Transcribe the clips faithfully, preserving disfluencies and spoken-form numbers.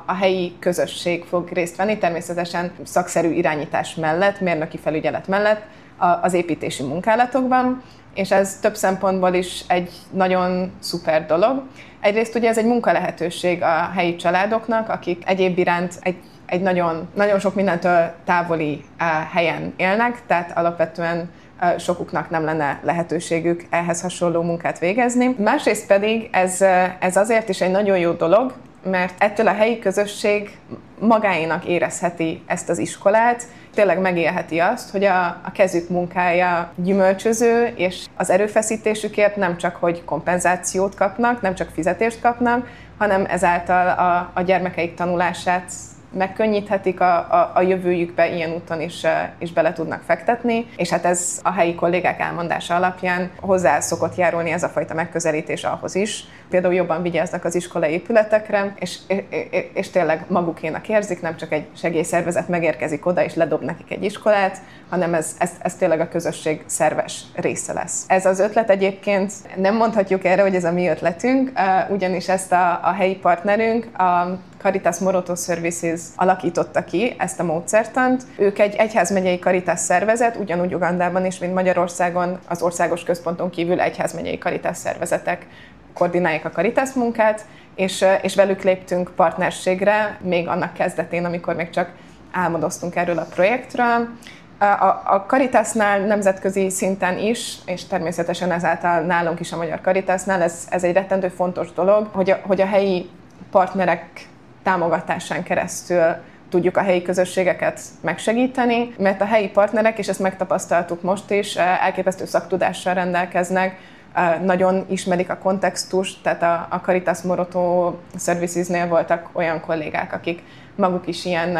a helyi közösség fog részt venni, természetesen szakszerű irányítás mellett, mérnöki felügyelet mellett az építési munkálatokban, és ez több szempontból is egy nagyon szuper dolog. Egyrészt ugye ez egy munkalehetőség a helyi családoknak, akik egyéb iránt egy, egy nagyon, nagyon sok mindentől távoli helyen élnek, tehát alapvetően sokuknak nem lenne lehetőségük ehhez hasonló munkát végezni. Másrészt pedig ez, ez azért is egy nagyon jó dolog, mert ettől a helyi közösség magáénak érezheti ezt az iskolát, tényleg megélheti azt, hogy a, a kezük munkája gyümölcsöző, és az erőfeszítésükért nem csak hogy kompenzációt kapnak, nem csak fizetést kapnak, hanem ezáltal a, a gyermekeik tanulását megkönnyíthetik, a, a, a jövőjükbe ilyen úton is, is bele tudnak fektetni, és hát ez a helyi kollégák elmondása alapján hozzá szokott járulni ez a fajta megközelítés ahhoz is. Például jobban vigyáznak az iskolai épületekre, és, és, és tényleg magukénak érzik, nem csak egy segélyszervezet megérkezik oda és ledob nekik egy iskolát, hanem ez, ez, ez tényleg a közösség szerves része lesz. Ez az ötlet egyébként nem mondhatjuk erre, hogy ez a mi ötletünk, ugyanis ezt a, a helyi partnerünk, a Caritas Moroto Services alakította ki ezt a módszertant. Ők egy egyházmegyei Caritas szervezet, ugyanúgy Ugandában is, mint Magyarországon, az országos központon kívül egyházmegyei Caritas szervezetek koordinálják a Caritas munkát, és, és velük léptünk partnerségre, még annak kezdetén, amikor még csak álmodoztunk erről a projektről. A, a Caritasnál nemzetközi szinten is, és természetesen ezáltal nálunk is a Magyar Caritasnál, ez, ez egy rettentő fontos dolog, hogy a, hogy a helyi partnerek támogatásán keresztül tudjuk a helyi közösségeket megsegíteni, mert a helyi partnerek, és ezt megtapasztaltuk most is, elképesztő szaktudással rendelkeznek, nagyon ismerik a kontextust, tehát a, a Caritas Moroto Servicesnél voltak olyan kollégák, akik maguk is ilyen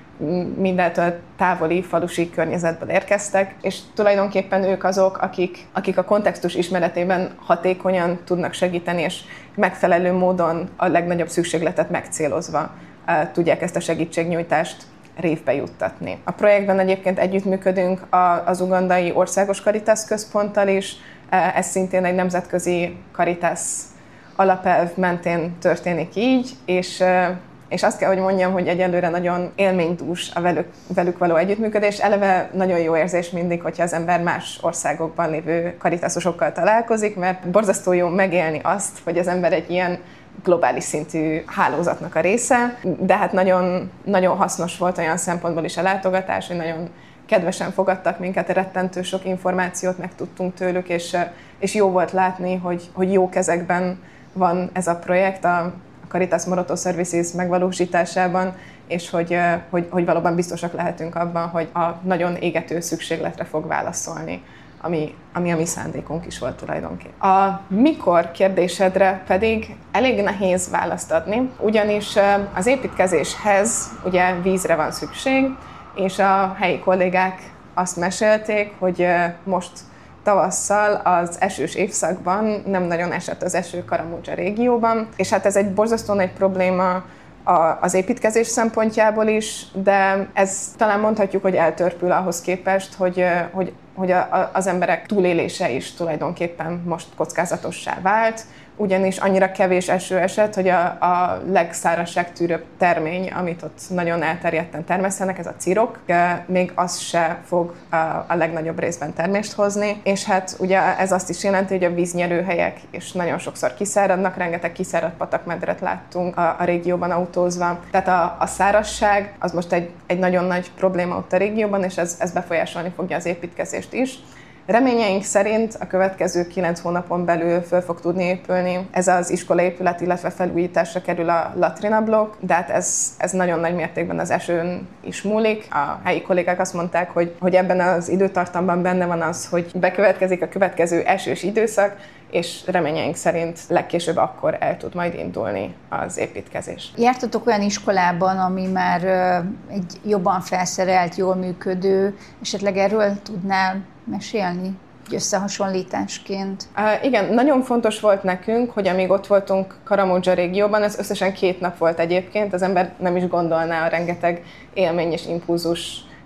mindentől távoli falusi környezetből érkeztek, és tulajdonképpen ők azok, akik, akik a kontextus ismeretében hatékonyan tudnak segíteni, és megfelelő módon a legnagyobb szükségletet megcélozva uh, tudják ezt a segítségnyújtást révbe juttatni. A projektben egyébként együttműködünk az ugandai országos Caritas központtal is, uh, ez szintén egy nemzetközi Caritas alapelv mentén történik így, és uh, És azt kell, hogy mondjam, hogy egyelőre nagyon élménydús a velük, velük való együttműködés. Eleve nagyon jó érzés mindig, hogyha az ember más országokban lévő karitasosokkal találkozik, mert borzasztó jó megélni azt, hogy az ember egy ilyen globális szintű hálózatnak a része, de hát nagyon, nagyon hasznos volt olyan szempontból is a látogatás, hogy nagyon kedvesen fogadtak minket, rettentő sok információt megtudtunk tőlük, és, és jó volt látni, hogy, hogy jó kezekben van ez a projekt, a Caritas Moroto Services megvalósításában, és hogy, hogy, hogy valóban biztosak lehetünk abban, hogy a nagyon égető szükségletre fog válaszolni, ami, ami a mi szándékunk is volt tulajdonképpen. A mikor kérdésedre pedig elég nehéz választ adni, ugyanis az építkezéshez ugye vízre van szükség, és a helyi kollégák azt mesélték, hogy most tavasszal az esős évszakban nem nagyon esett az eső Karamodzsa régióban, és hát ez egy borzasztó nagy probléma az építkezés szempontjából is, de ez talán mondhatjuk, hogy eltörpül ahhoz képest, hogy, hogy, hogy a, az emberek túlélése is tulajdonképpen most kockázatossá vált, ugyanis annyira kevés eső esett, hogy a, a legszárazságtűrőbb termény, amit ott nagyon elterjedten termesztenek, ez a cirok, még az se fog a, a legnagyobb részben termést hozni, és hát ugye ez azt is jelenti, hogy a víznyerőhelyek is nagyon sokszor kiszáradnak, rengeteg kiszáradt patakmedret láttunk a, a régióban autózva, tehát a, a szárazság az most egy, egy nagyon nagy probléma ott a régióban, és ez, ez befolyásolni fogja az építkezést is. Reményeink szerint a következő kilenc hónapon belül föl fog tudni épülni ez az iskolaépület, illetve felújításra kerül a latrina blokk, de hát ez, ez nagyon nagy mértékben az esőn is múlik. A helyi kollégák azt mondták, hogy, hogy ebben az időtartamban benne van az, hogy bekövetkezik a következő esős időszak, és reményeink szerint legkésőbb akkor el tud majd indulni az építkezés. Jártatok olyan iskolában, ami már egy jobban felszerelt, jól működő, esetleg erről tudnál mesélni összehasonlításként? Uh, igen, nagyon fontos volt nekünk, hogy amíg ott voltunk Karamodzsa régióban, ez összesen két nap volt egyébként, az ember nem is gondolná a rengeteg élmény és impulzus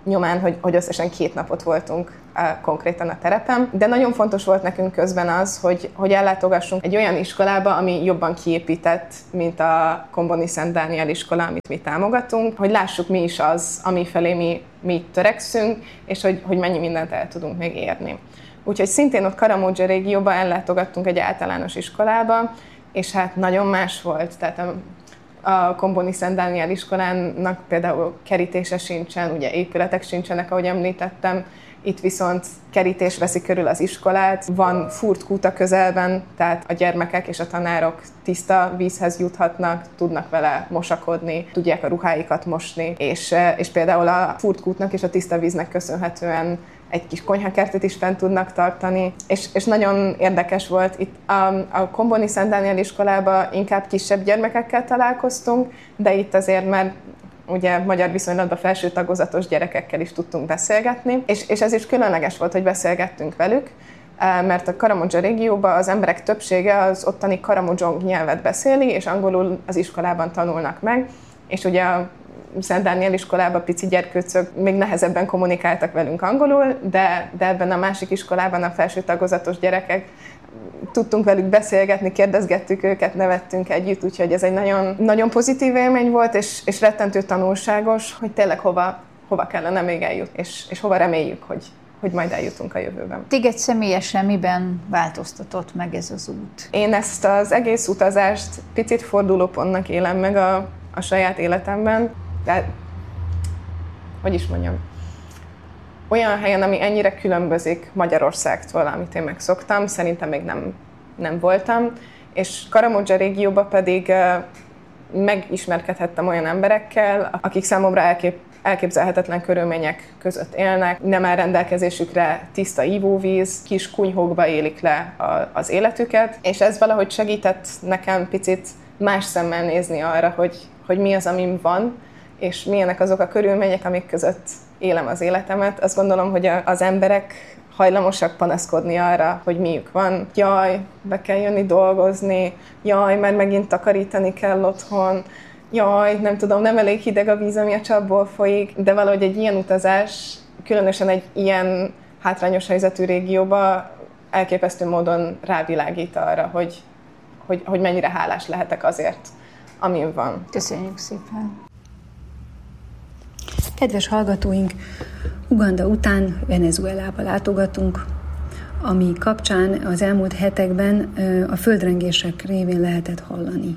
nyomán, hogy, hogy összesen két napot voltunk konkrétan a terepen. De nagyon fontos volt nekünk közben az, hogy, hogy ellátogassunk egy olyan iskolába, ami jobban kiépített, mint a Comboni Szent Dániel iskola, amit mi támogatunk, hogy lássuk mi is az, ami felé mi, mi törekszünk, és hogy, hogy mennyi mindent el tudunk még érni. Úgyhogy szintén ott Karamodzsa régióban ellátogattunk egy általános iskolába, és hát nagyon más volt. Tehát a, a Comboni Szent Dániel iskolának például kerítése sincsen, ugye épületek sincsenek, ahogy említettem. Itt viszont kerítés veszi körül az iskolát, van furt a közelben, tehát a gyermekek és a tanárok tiszta vízhez juthatnak, tudnak vele mosakodni, tudják a ruháikat mosni, és, és például a furt és a tiszta víznek köszönhetően egy kis konyhakertet is fent tudnak tartani, és, és nagyon érdekes volt. Itt a, a Comboni Szent Dániel iskolában inkább kisebb gyermekekkel találkoztunk, de itt azért már ugye magyar viszonylatban felső tagozatos gyerekekkel is tudtunk beszélgetni, és, és ez is különleges volt, hogy beszélgettünk velük, mert a Karamodzsa régióban az emberek többsége az ottani karamodzsong nyelvet beszéli, és angolul az iskolában tanulnak meg, és ugye a Szent Dániel iskolában pici gyerkőcök még nehezebben kommunikáltak velünk angolul, de, de ebben a másik iskolában a felső tagozatos gyerekek tudtunk velük beszélgetni, kérdezgettük őket, nevettünk együtt, úgyhogy ez egy nagyon, nagyon pozitív élmény volt, és, és rettentő tanulságos, hogy tényleg hova, hova kellene még eljutni, és, és hova reméljük, hogy, hogy majd eljutunk a jövőben. Téged személyesen miben változtatott meg ez az út? Én ezt az egész utazást picit fordulópontnak élem meg a, a saját életemben, de hogy is mondjam, olyan helyen, ami ennyire különbözik Magyarországtól, amit én megszoktam, szerintem még nem, nem voltam, és Karamodzsa régióban pedig megismerkedhettem olyan emberekkel, akik számomra elkép, elképzelhetetlen körülmények között élnek, nem áll rendelkezésükre tiszta ivóvíz, kis kunyhókba élik le a, az életüket, és ez valahogy segített nekem picit más szemmel nézni arra, hogy, hogy mi az, amim van, és milyenek azok a körülmények, amik között élem az életemet. Azt gondolom, hogy az emberek hajlamosak panaszkodni arra, hogy miük van. Jaj, be kell jönni dolgozni, jaj, mert megint takarítani kell otthon, jaj, nem tudom, nem elég hideg a víz, ami a csapból folyik, de valahogy egy ilyen utazás, különösen egy ilyen hátrányos helyzetű régióba elképesztő módon rávilágít arra, hogy, hogy, hogy mennyire hálás lehetek azért, amin van. Köszönjük szépen! Kedves hallgatóink, Uganda után Venezuelába látogatunk, ami kapcsán az elmúlt hetekben a földrengések révén lehetett hallani.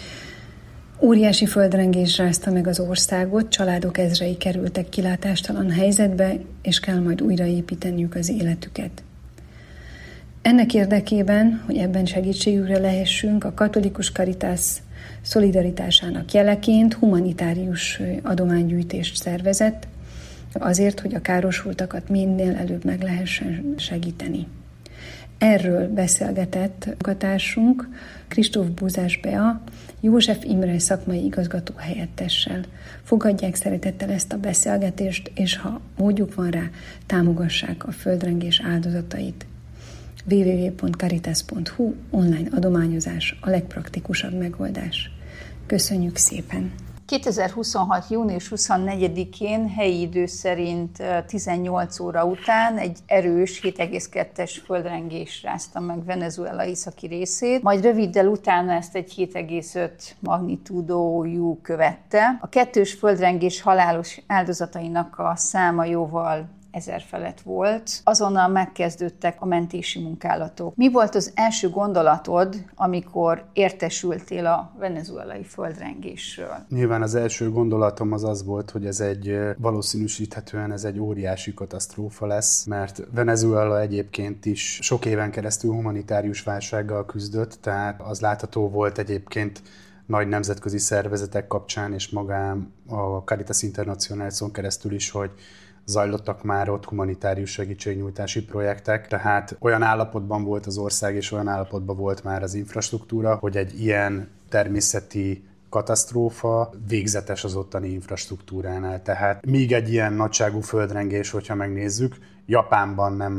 Óriási földrengés rázta meg az országot, családok ezrei kerültek kilátástalan helyzetbe, és kell majd újraépíteniük az életüket. Ennek érdekében, hogy ebben segítségükre lehessünk, a Katolikus Caritas szolidaritásának jeleként humanitárius adománygyűjtést szervezett, azért, hogy a károsultakat minél előbb meg lehessen segíteni. Erről beszélgetett munkatársunk Kristóf Búzás Bea, József Imre szakmai igazgató helyettessel. Fogadják szeretettel ezt a beszélgetést, és ha módjuk van rá, támogassák a földrengés áldozatait. double-u double-u double-u pont caritas pont hu online adományozás a legpraktikusabb megoldás. Köszönjük szépen! kétezer-huszonhat. június huszonnegyedikén helyi idő szerint tizennyolc óra után egy erős hét egész kettes földrengés rázta meg Venezuela északi részét, majd röviddel utána ezt egy hét egész öt magnitúdójú követte. A kettős földrengés halálos áldozatainak a száma jóval ezer felett volt. Azonnal megkezdődtek a mentési munkálatok. Mi volt az első gondolatod, amikor értesültél a venezuelai földrengésről? Nyilván az első gondolatom az az volt, hogy ez egy valószínűsíthetően ez egy óriási katasztrófa lesz, mert Venezuela egyébként is sok éven keresztül humanitárius válsággal küzdött, tehát az látható volt egyébként nagy nemzetközi szervezetek kapcsán, és magán a Caritas Internationalson keresztül is, hogy zajlottak már ott humanitárius segítségnyújtási projektek, tehát olyan állapotban volt az ország, és olyan állapotban volt már az infrastruktúra, hogy egy ilyen természeti katasztrófa végzetes az ottani infrastruktúránál. Tehát míg egy ilyen nagyságú földrengés, hogyha megnézzük, Japánban nem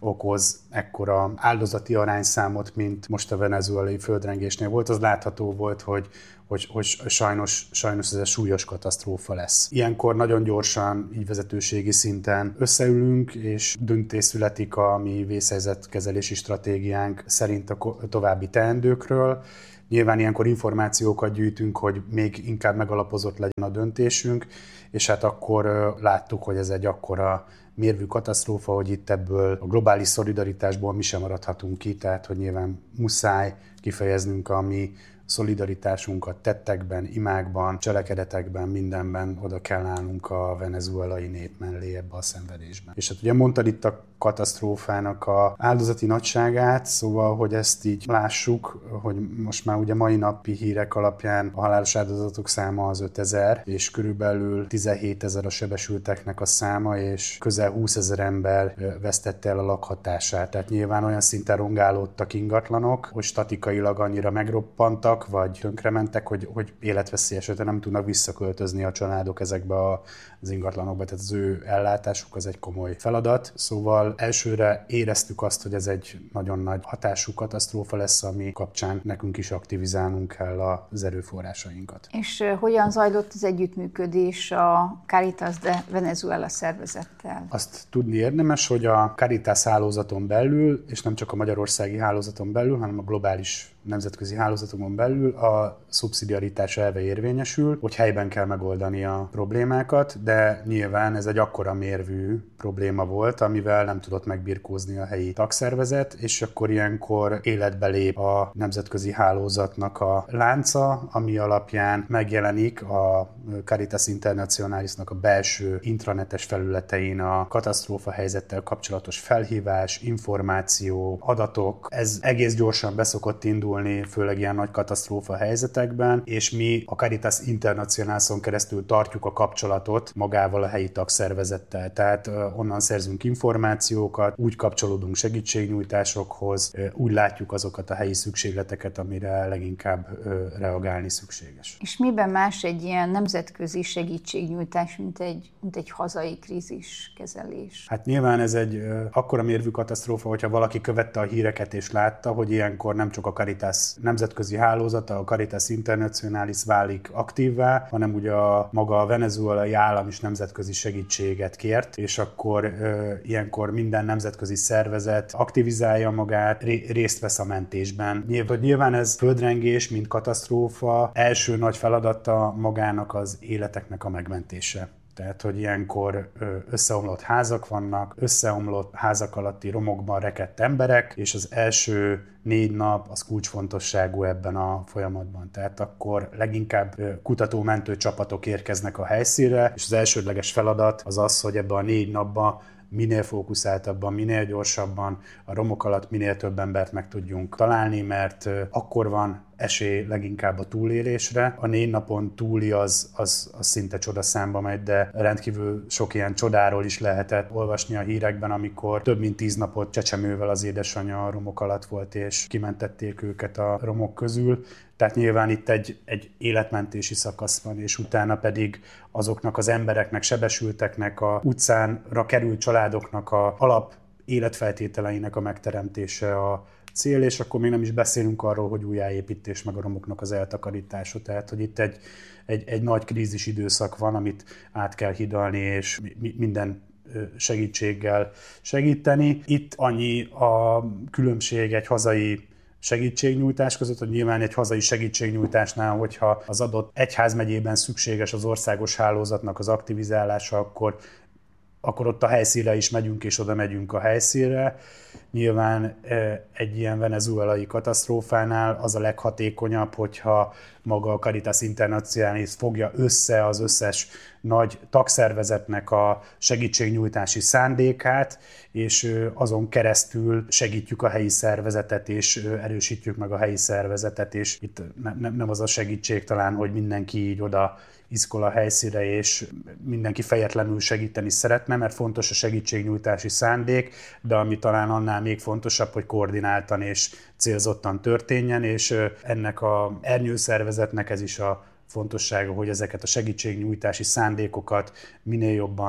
okoz ekkora áldozati arányszámot, mint most a venezuelai földrengésnél volt. Az látható volt, hogy Hogy, hogy sajnos, sajnos ez egy súlyos katasztrófa lesz. Ilyenkor nagyon gyorsan, így vezetőségi szinten összeülünk, és döntés születik a mi vészhelyzetkezelési stratégiánk szerint a további teendőkről. Nyilván ilyenkor információkat gyűjtünk, hogy még inkább megalapozott legyen a döntésünk, és hát akkor láttuk, hogy ez egy akkora mérvű katasztrófa, hogy itt ebből a globális szolidaritásból mi sem maradhatunk ki, tehát hogy nyilván muszáj kifejeznünk a mi szolidaritásunkat tettekben, imákban, cselekedetekben, mindenben oda kell állnunk a venezuelai nép mellé ebbe a szenvedésben. És hát ugye mondtad itt a katasztrófának a áldozati nagyságát, szóval, hogy ezt így lássuk, hogy most már ugye mai napi hírek alapján a halálos áldozatok száma az ötezer, és körülbelül tizenhétezer a sebesülteknek a száma, és közel húszezer ember vesztette el a lakhatását. Tehát nyilván olyan szinten rongálódtak ingatlanok, hogy statikailag annyira megroppantak, vagy tönkrementek, hogy, hogy életveszélyes, hogy nem tudnak visszaköltözni a családok ezekbe az ingatlanokba, tehát az ő ellátásuk az egy komoly feladat. Szóval elsőre éreztük azt, hogy ez egy nagyon nagy hatású katasztrófa lesz, ami kapcsán nekünk is aktivizálnunk kell az erőforrásainkat. És hogyan zajlott az együttműködés a Caritas de Venezuela szervezettel? Azt tudni érdemes, hogy a Caritas hálózaton belül, és nem csak a magyarországi hálózaton belül, hanem a globális nemzetközi hálózatokon belül a szubszidiaritás elve érvényesül, hogy helyben kell megoldani a problémákat, de nyilván ez egy akkora mérvű probléma volt, amivel nem tudott megbirkózni a helyi tagszervezet, és akkor ilyenkor életbe lép a nemzetközi hálózatnak a lánca, ami alapján megjelenik a Caritas Internationalisnak a belső intranetes felületein a katasztrófa helyzettel kapcsolatos felhívás, információ, adatok. Ez egész gyorsan beszokott indulni, főleg ilyen nagy katasztrófa helyzetekben, és mi a Caritas Internationalison keresztül tartjuk a kapcsolatot magával a helyi tagszervezettel. Tehát onnan szerzünk információkat, úgy kapcsolódunk segítségnyújtásokhoz, úgy látjuk azokat a helyi szükségleteket, amire leginkább reagálni szükséges. És miben más egy ilyen nemzetközi segítségnyújtás, mint egy, mint egy hazai kríziskezelés? Hát nyilván ez egy akkora mérvű katasztrófa, hogyha valaki követte a híreket és látta, hogy ilyenkor nem csak a Caritas nemzetközi hálózata, a Caritas Internationalis válik aktívvá, hanem ugye a maga a venezuelai állam is nemzetközi segítséget kért, és akkor e, ilyenkor minden nemzetközi szervezet aktivizálja magát, részt vesz a mentésben. Nyilván, nyilván ez földrengés, mint katasztrófa, első nagy feladata magának az életeknek a megmentése. Tehát, hogy ilyenkor összeomlott házak vannak, összeomlott házak alatti romokban rekedt emberek, és az első négy nap az kulcsfontosságú ebben a folyamatban. Tehát akkor leginkább kutató-mentő csapatok érkeznek a helyszínre, és az elsődleges feladat az az, hogy ebben a négy napban minél fókuszáltabban, minél gyorsabban, a romok alatt minél több embert meg tudjunk találni, mert akkor van esély leginkább a túlélésre. A négy napon túli az, az, az szinte csodaszámba megy, de rendkívül sok ilyen csodáról is lehetett olvasni a hírekben, amikor több mint tíz napot csecsemővel az édesanyja a romok alatt volt, és kimentették őket a romok közül. Tehát nyilván itt egy, egy életmentési szakasz van, és utána pedig azoknak az embereknek, sebesülteknek, a utcánra került családoknak a alap életfeltételeinek a megteremtése a cél, és akkor még nem is beszélünk arról, hogy újjáépítés meg a romoknak az eltakarítása. Tehát, hogy itt egy, egy, egy nagy krízis időszak van, amit át kell hidalni, és mi, minden segítséggel segíteni. Itt annyi a különbség egy hazai segítségnyújtás között, hogy nyilván egy hazai segítségnyújtásnál, hogyha az adott egyházmegyében szükséges az országos hálózatnak az aktivizálása, akkor, akkor ott a helyszínre is megyünk, és oda megyünk a helyszínre. Nyilván egy ilyen venezuelai katasztrófánál az a leghatékonyabb, hogyha maga a Caritas Internationalis fogja össze az összes nagy tagszervezetnek a segítségnyújtási szándékát, és azon keresztül segítjük a helyi szervezetet, és erősítjük meg a helyi szervezetet, és itt nem, nem az a segítség talán, hogy mindenki így oda iszkol a helyszínre, és mindenki fejetlenül segíteni szeretne, mert fontos a segítségnyújtási szándék, de ami talán annál még fontosabb, hogy koordináltan és célzottan történjen, és ennek a ernyőszervezetnek ez is a fontossága, hogy ezeket a segítségnyújtási szándékokat minél jobban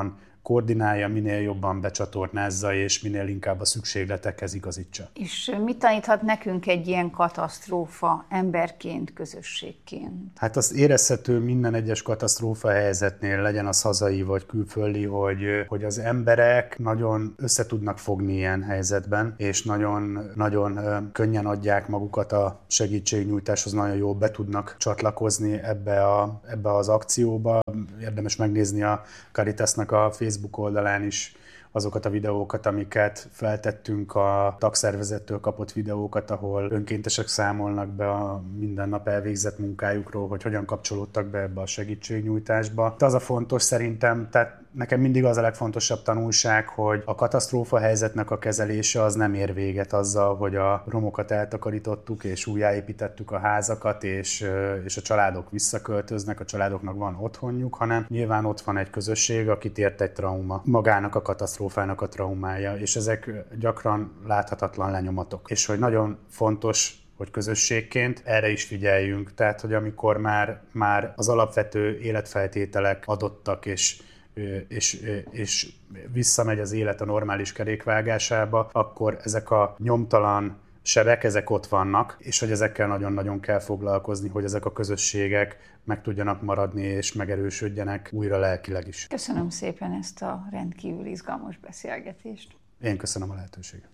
koordinálja, minél jobban becsatornázza, és minél inkább a szükségletekhez igazítsa. És mit taníthat nekünk egy ilyen katasztrófa emberként, közösségként? Hát az érezhető minden egyes katasztrófa helyzetnél, legyen az hazai vagy külföldi, hogy, hogy az emberek nagyon össze tudnak fogni ilyen helyzetben, és nagyon, nagyon könnyen adják magukat a segítségnyújtáshoz, nagyon jól be tudnak csatlakozni ebbe, a, ebbe az akcióba. Érdemes megnézni a Caritasnak a Facebook oldalán is azokat a videókat, amiket feltettünk, a tagszervezettől kapott videókat, ahol önkéntesek számolnak be a minden nap elvégzett munkájukról, hogy hogyan kapcsolódtak be ebbe a segítségnyújtásba. De az a fontos szerintem, tehát nekem mindig az a legfontosabb tanulság, hogy a katasztrófa helyzetnek a kezelése az nem ér véget azzal, hogy a romokat eltakarítottuk, és újjáépítettük a házakat, és, és a családok visszaköltöznek, a családoknak van otthonjuk, hanem nyilván ott van egy közösség, akit ért egy trauma, magának a katasztrófának a traumája, és ezek gyakran láthatatlan lenyomatok. És hogy nagyon fontos, hogy közösségként erre is figyeljünk, tehát hogy amikor már, már az alapvető életfeltételek adottak, és És, és visszamegy az élet a normális kerékvágásába, akkor ezek a nyomtalan sebek, ezek ott vannak, és hogy ezekkel nagyon-nagyon kell foglalkozni, hogy ezek a közösségek meg tudjanak maradni, és megerősödjenek újra lelkileg is. Köszönöm szépen ezt a rendkívül izgalmas beszélgetést. Én köszönöm a lehetőséget.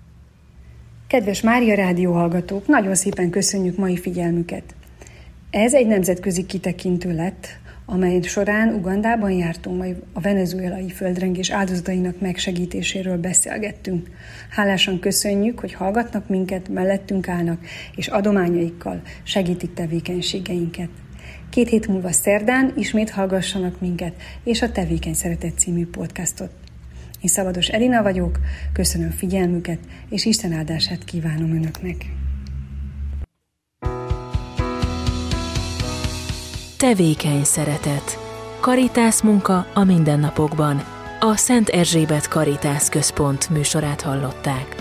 Kedves Mária Rádió hallgatók, nagyon szépen köszönjük mai figyelmüket. Ez egy nemzetközi kitekintő lett, amely során Ugandában jártunk, majd a venezuelai földrengés áldozatainak megsegítéséről beszélgettünk. Hálásan köszönjük, hogy hallgatnak minket, mellettünk állnak, és adományaikkal segítik tevékenységeinket. Két hét múlva szerdán ismét hallgassanak minket, és a Tevékeny Szeretet című podcastot. Én Szabados Elina vagyok, köszönöm figyelmüket, és Isten áldását kívánom Önöknek. Tevékeny Szeretet. Caritas munka a mindennapokban. A Szent Erzsébet Caritas Központ műsorát hallották.